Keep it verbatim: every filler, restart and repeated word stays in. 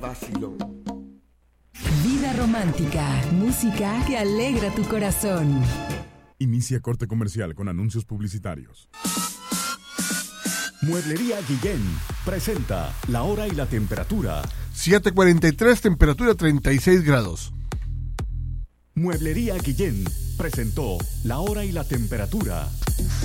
Vacilón. Vida romántica, música que alegra tu corazón. Inicia corte comercial con anuncios publicitarios. Mueblería Guillén presenta la hora y la temperatura. siete cuarenta y tres, temperatura treinta y seis grados. Mueblería Guillén presentó la hora y la temperatura.